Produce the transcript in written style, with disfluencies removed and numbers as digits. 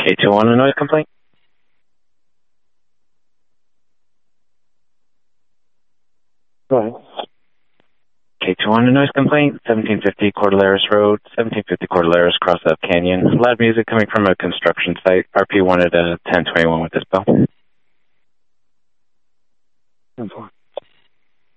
K2-1, a noise complaint. Go ahead. K2-1, a noise complaint, 1750 Cordilleras Road, 1750 Cordilleras, Cross Up Canyon. Loud music coming from a construction site. RP wanted a 1021 with this bell. 10-4.